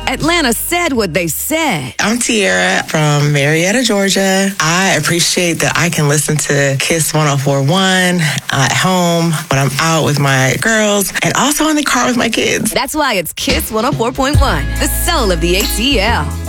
Atlanta said what they said. I'm Tiara from Marietta, Georgia. I appreciate that I can listen to Kiss 104.1 at home, when I'm out with my girls, and also in the car with my kids. That's why it's Kiss 104.1, the soul of the ATL.